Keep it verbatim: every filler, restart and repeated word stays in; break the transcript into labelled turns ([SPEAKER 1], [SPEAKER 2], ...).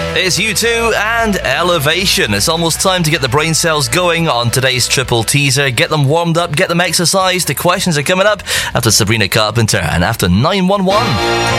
[SPEAKER 1] It's U two and Elevation. It's almost time to get the brain cells going on today's triple teaser. Get them warmed up, get them exercised. The questions are coming up after Sabrina Carpenter and after nine one one.